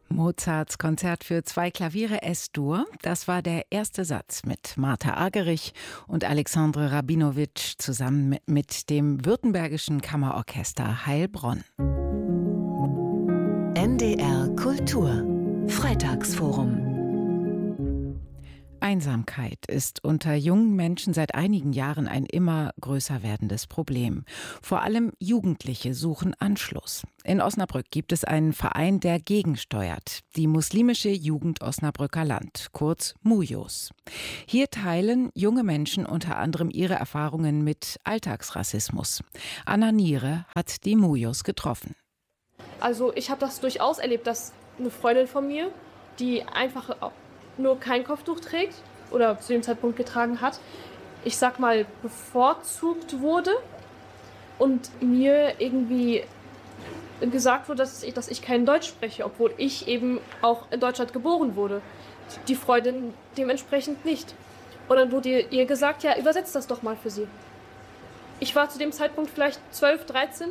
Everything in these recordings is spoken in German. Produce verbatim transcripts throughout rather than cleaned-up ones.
Mozarts Konzert für zwei Klaviere Es-Dur, das war der erste Satz mit Martha Argerich und Alexandre Rabinowitsch zusammen mit, mit dem Württembergischen Kammerorchester Heilbronn. N D R Kultur Freitagsforum. Einsamkeit ist unter jungen Menschen seit einigen Jahren ein immer größer werdendes Problem. Vor allem Jugendliche suchen Anschluss. In Osnabrück gibt es einen Verein, der gegensteuert, die Muslimische Jugend Osnabrücker Land, kurz MUJOS. Hier teilen junge Menschen unter anderem ihre Erfahrungen mit Alltagsrassismus. Anna Niere hat die MUJOS getroffen. Also ich habe das durchaus erlebt, dass eine Freundin von mir, die einfach nur kein Kopftuch trägt oder zu dem Zeitpunkt getragen hat, ich sag mal, bevorzugt wurde und mir irgendwie gesagt wurde, dass ich, dass ich kein Deutsch spreche, obwohl ich eben auch in Deutschland geboren wurde. Die Freundin dementsprechend nicht. Und dann wurde ihr, ihr gesagt, ja, übersetzt das doch mal für sie. Ich war zu dem Zeitpunkt vielleicht zwölf, dreizehn.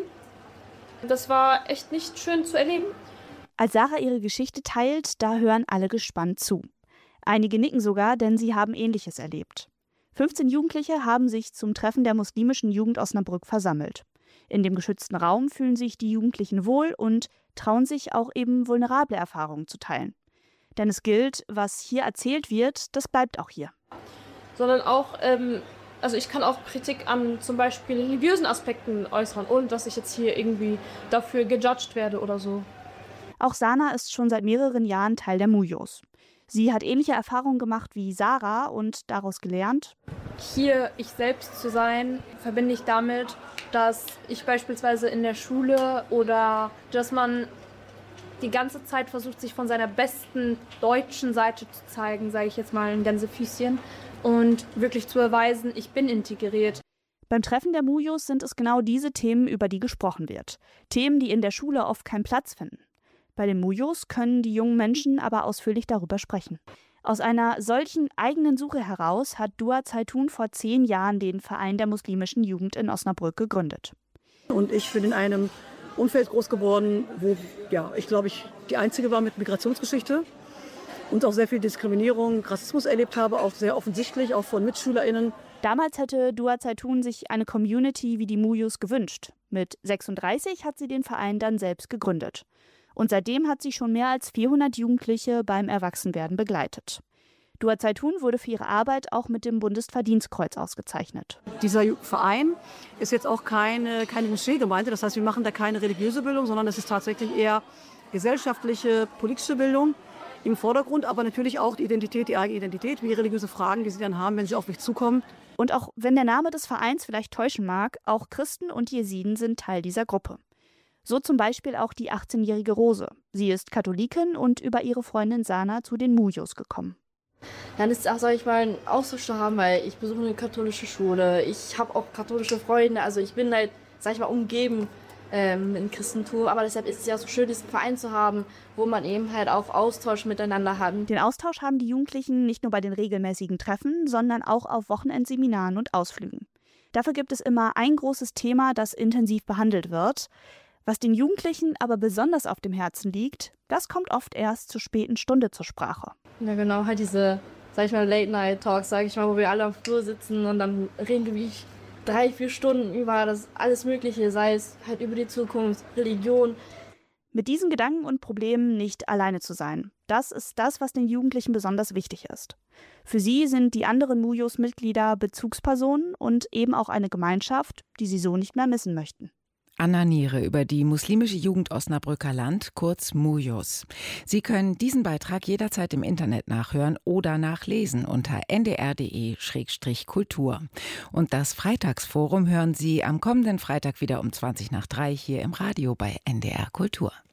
Das war echt nicht schön zu erleben. Als Sarah ihre Geschichte teilt, da hören alle gespannt zu. Einige nicken sogar, denn sie haben Ähnliches erlebt. fünfzehn Jugendliche haben sich zum Treffen der muslimischen Jugend Osnabrück versammelt. In dem geschützten Raum fühlen sich die Jugendlichen wohl und trauen sich auch eben vulnerable Erfahrungen zu teilen. Denn es gilt, was hier erzählt wird, das bleibt auch hier. Sondern auch, ähm, also ich kann auch Kritik an zum Beispiel religiösen Aspekten äußern, ohne dass ich jetzt hier irgendwie dafür gejudged werde oder so. Auch Sana ist schon seit mehreren Jahren Teil der MUJOS. Sie hat ähnliche Erfahrungen gemacht wie Sarah und daraus gelernt: Hier ich selbst zu sein, verbinde ich damit, dass ich beispielsweise in der Schule oder dass man die ganze Zeit versucht, sich von seiner besten deutschen Seite zu zeigen, sage ich jetzt mal ein Gänsefüßchen, und wirklich zu erweisen, ich bin integriert. Beim Treffen der MUJOS sind es genau diese Themen, über die gesprochen wird. Themen, die in der Schule oft keinen Platz finden. Bei den MUJOS können die jungen Menschen aber ausführlich darüber sprechen. Aus einer solchen eigenen Suche heraus hat Dua Zaitun vor zehn Jahren den Verein der muslimischen Jugend in Osnabrück gegründet. Und ich bin in einem Umfeld groß geworden, wo ja, ich glaube, ich die Einzige war mit Migrationsgeschichte und auch sehr viel Diskriminierung, Rassismus erlebt habe, auch sehr offensichtlich, auch von MitschülerInnen. Damals hätte Dua Zaitun sich eine Community wie die MUJOS gewünscht. Mit sechsunddreißig hat sie den Verein dann selbst gegründet. Und seitdem hat sie schon mehr als vierhundert Jugendliche beim Erwachsenwerden begleitet. Dua Zaitun wurde für ihre Arbeit auch mit dem Bundesverdienstkreuz ausgezeichnet. Dieser Verein ist jetzt auch keine, keine Moscheegemeinde, das heißt, wir machen da keine religiöse Bildung, sondern es ist tatsächlich eher gesellschaftliche, politische Bildung im Vordergrund, aber natürlich auch die Identität, die eigene Identität, wie religiöse Fragen, die sie dann haben, wenn sie auf mich zukommen. Und auch wenn der Name des Vereins vielleicht täuschen mag, auch Christen und Jesiden sind Teil dieser Gruppe. So zum Beispiel auch die achtzehnjährige Rose. Sie ist Katholikin und über ihre Freundin Sana zu den MUJOS gekommen. Dann ist es auch, sag ich mal, ein Austausch zu haben, weil ich besuche eine katholische Schule. Ich habe auch katholische Freunde, also ich bin halt, sag ich mal, umgeben ähm, im Christentum. Aber deshalb ist es ja so schön, diesen Verein zu haben, wo man eben halt auch Austausch miteinander hat. Den Austausch haben die Jugendlichen nicht nur bei den regelmäßigen Treffen, sondern auch auf Wochenendseminaren und Ausflügen. Dafür gibt es immer ein großes Thema, das intensiv behandelt wird. Was den Jugendlichen aber besonders auf dem Herzen liegt, das kommt oft erst zur späten Stunde zur Sprache. Ja genau, halt diese, sag ich mal, Late-Night-Talks, sag ich mal, wo wir alle am Flur sitzen und dann reden wir wirklich drei, vier Stunden über das alles Mögliche, sei es halt über die Zukunft, Religion. Mit diesen Gedanken und Problemen nicht alleine zu sein, das ist das, was den Jugendlichen besonders wichtig ist. Für sie sind die anderen MUJOS-Mitglieder Bezugspersonen und eben auch eine Gemeinschaft, die sie so nicht mehr missen möchten. Anna Niere über die muslimische Jugend Osnabrücker Land, kurz MUJOS. Sie können diesen Beitrag jederzeit im Internet nachhören oder nachlesen unter n d r punkt d e Schrägstrich kultur. Und das Freitagsforum hören Sie am kommenden Freitag wieder um zwanzig nach drei hier im Radio bei N D R Kultur.